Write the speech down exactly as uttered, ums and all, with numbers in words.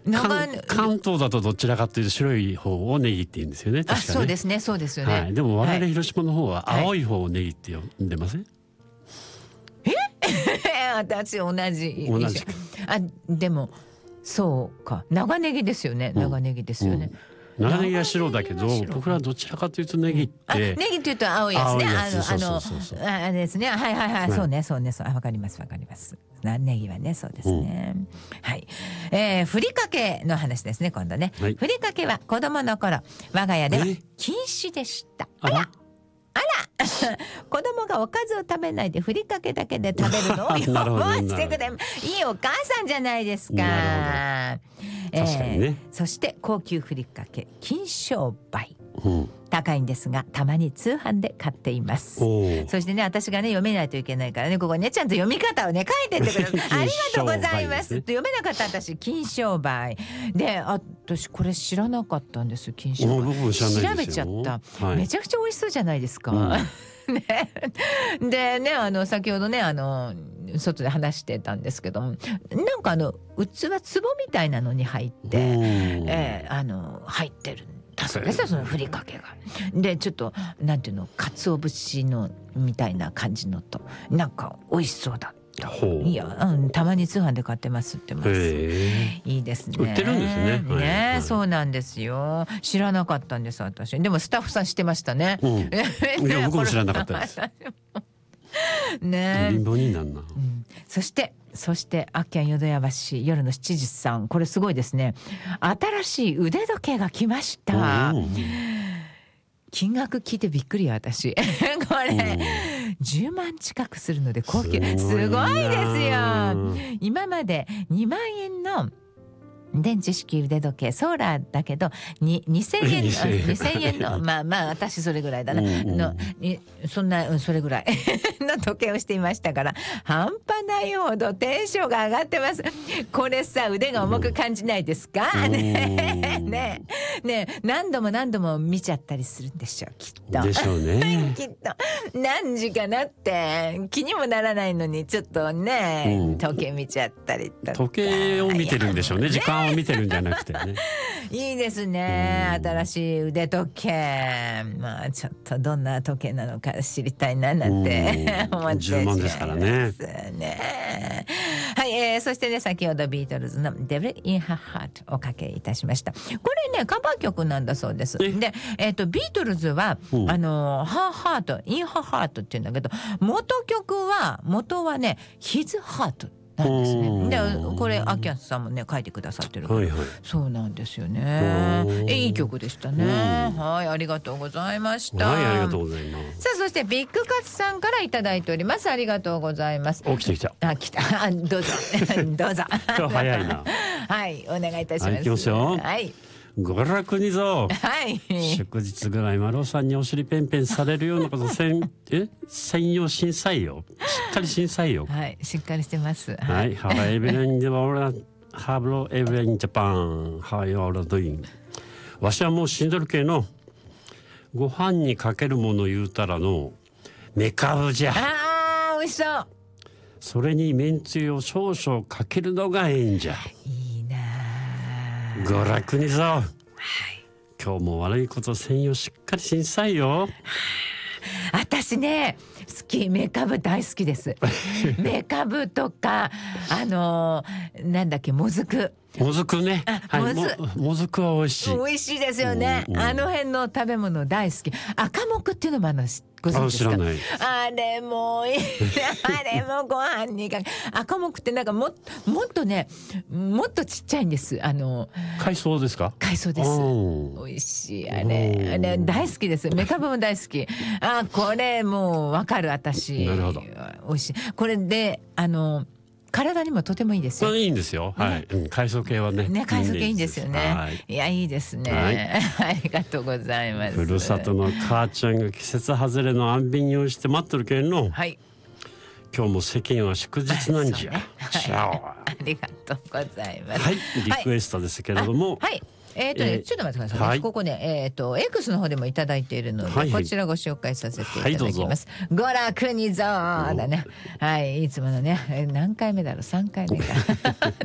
長関関東だとどちらかというと白い方をネギって言うんですよね。確かあ、 ね。 そうですね、そうですよね。 はい、でも我々 はい、 広島の方は青い方をネギって呼んでません？ 私同じ。 同じく。 あ、でもそうか、長ネギですよね。長ネギですよね。 うん、長ネギは白だけど、僕らどちらかというとネギって、 あ、ネギっていうと青いやつね。あのあのそうそうそう、 あれですね。はいはいはい、 はい、 そうねそうねそう、あ、わかりますわかります。ネギはね、そうですね。うん、はい、えー、ふりかけの話ですね、今度ね。はい、ふりかけは子供の頃我が家では禁止でした。あら。あら子供がおかずを食べないでふりかけだけで食べるのを予防してくれいいお母さんじゃないですか。 なるほど、確かにね。 えー、そして高級ふりかけ金賞梅、 うん、 高いんですがたまに通販で買っています。そしてね、私がね読めないといけないからね、ここねちゃんと読み方をね書いてってくれるありがとうございます、ね、読めなかった私金賞梅で、私これ知らなかったんです。金賞梅調べちゃった、はい、めちゃくちゃ美味しそうじゃないですか、うんね、でね、あの先ほどねあの外で話してたんですけども、なんかあの器壺みたいなのに入って、えー、あの入ってるんだそうですよ、そのふりかけが。でちょっとなんていうの、鰹節のみたいな感じのとなんか美味しそうだ。いや、うん、たまに通販で買ってますってます。いいですね。 売ってるんですね。 ね、はいはい、そうなんですよ。知らなかったんです私。でもスタッフさん知ってましたね。 うん、いや僕も知らなかったです。 ね、 貧乏になんな。うん、 そしてそしてあっきゃん淀屋橋夜のしちじさん、これすごいですね。新しい腕時計が来ました。金額聞いてびっくりよ私これじゅうまん近くするので高級、すごいですよ。今までにまんえんの電池式腕時計ソーラーだけどににせんえんのにせんえんのまあまあ私それぐらいだな、うんうん、のそんな、うん、それぐらいの時計をしていましたから、半端ないほどテンションが上がってます。これさ腕が重く感じないですか、うん、ねえねえねえ、何度も何度も見ちゃったりするんでしょうきっと。 でしょうねきっと何時かなって気にもならないのにちょっとね、うん、時計見ちゃったりとか。 時計を見てるんでしょうね、時間を見てるんじゃなくてねいいですね、新しい腕時計。まあちょっとどんな時計なのか知りたいななんて思ってじゅうまんですからね。 ね、はい、えー、そしてね先ほどビートルズの Devil in Her Heart をおかけいたしました。これねカバー曲なんだそうです。で、えーと、ビートルズは、うん、あの Her Heart in Her Heart っていうんだけど、元曲は元はね His Heartなんですね。でこれアキャスさんもね書いてくださってるから、はいはい、そうなんですよね。えいい曲でしたね。はい、ありがとうございました。 はい、ありがとうございます。 さあそしてビッグカツさんからいただいております。ありがとうございます。 お、来てきた。 あ、来た。どうぞどうぞ。 今日早いな。 はい、お願いいたします。はい、 行きますよ。 はい。 ご楽にぞ、 はい、 祝日ぐらい丸尾さんにお尻ペンペンされるようなことせんえ専用審査員よ、しっかり審査員よ。 はい、しっかりしてます。 はい、ハワイエブレンでは俺はハブロエブレンジャパンハワイオーラドイン。わしはもう死んどるけのご飯にかけるもの言うたらのめかぶじゃ。 あー、美味しそう。 それにめんつゆを少々かけるのがええんじゃ。 いいな。 ご楽にぞ、はい、今日も悪いことせんよ、しっかり審査員よ。 私ね好き、めかぶ大好きですめかぶとかあのー、なんだっけ、もずくもずくね、はい、もずもずくは美味しい。 美味しいですよね、うんうん、あの辺の食べ物大好き。赤目っていうのもあのご存知ですか？ あ、知らない。 あれもいいあれもご飯にかけ、赤目ってなんか も, もっとねもっとちっちゃいんです。あの海藻ですか？ 海藻です。美味しい、あれあれ大好きです。めかぶも大好き。あ、これもうわかる私。なるほど、美味しい。これであの体にもとてもいいですよ。 いいんですよ。はい。うん、海藻系はね。 ね、海藻系いいんですよね。はい、いや、いいですね。はい、ありがとうございます。 ふるさとの母ちゃんが季節外れの安便用意して待ってるけんの。はい。今日も世間は祝日なんじゃ。ね、 はい、ありがとうございます。 はい、リクエストですけれども。 はい。えーとね、えー、ちょっと待ってください、ね、はい、ここね、えーと X の方でもいただいているので、はいはい、こちらご紹介させていただきます、はい、ご楽にぞーだね。はい、いつものね、何回目だろう、さんかいめか